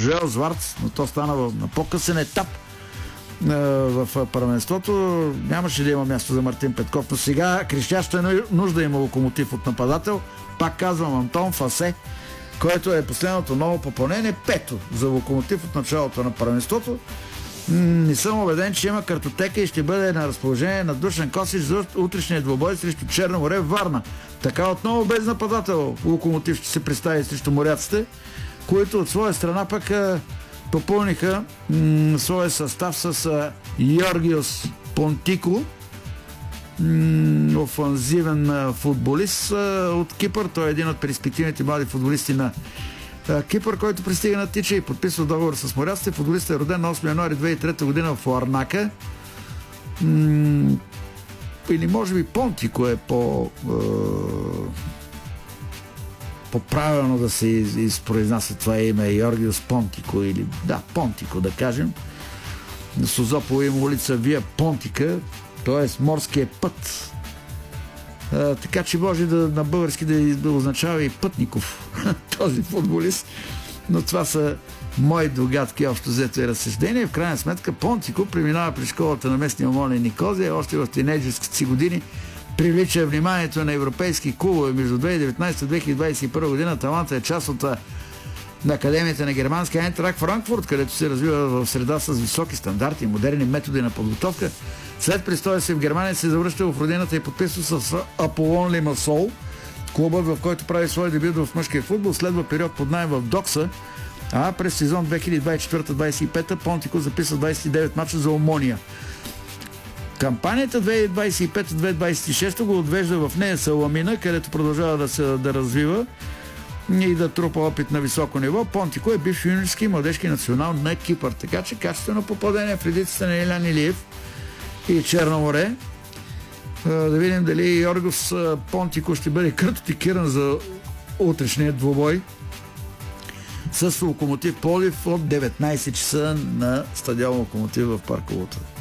Жоел Зварц, но то стана на по-късен етап в първенството. Нямаше да има място за Мартин Петков, но сега крещяща нужда има Локомотив от нападател. Пак казвам, Антон Фасе, което е последното ново попълнение, пето за Локомотив от началото на първенството. Не съм убеден, че има картотека и ще бъде на разположение на Душан Косич за утрешния двубой срещу Черно море в Варна. Така отново без нападател Локомотив ще се представи срещу моряците, които от своя страна пък попълниха своя състав с Йоргиос Понтико, офанзивен футболист от Кипър. Той е един от перспективните млади футболисти на Кипър, който пристига на Тича и подписва договор с моряците. Футболистът е роден на 8 януари 2003 година в Ларнака. Или може би Понтико е по-правилно да се изпроизнася това име, Йоргиос Понтико, или Понтико да кажем. На Созополо има улица Вия Понтика, т.е. морския път. Така че може на български да означава и Пътников този футболист, но това са мои догадки, общо взето и разсъждения. В крайна сметка Понтико преминава при школата на местния Омония Никозия, още в тинейджерските си години привлича вниманието на европейски клубове. Между 2019 и 2021 година талантът е част от на Академията на германския Айнтрахт Франкфурт, където се развива в среда с високи стандарти и модерни методи на подготовка. След престоя си в Германия се завръща в родината и подписва с Аполон Лимасол, клубът, в който прави свой дебют в мъжкия футбол. Следва период под наем в Докса, а през сезон 2024-2025 Понтико записва 29 мача за Омония. Кампанията 2025-2026 го отвежда в нея Саламина, където продължава да развива и да трупа опит на високо ниво. Понтико е бивш юношески и младежки национал на Кипър. Така че качествено попадение в редиците на Илян Илиев и Черно море. Да видим дали Йоргос Понтико ще бъде картотекиран за утрешния двубой с Локомотив Пловдив от 19 часа на стадион Локомотив в парк Лутра.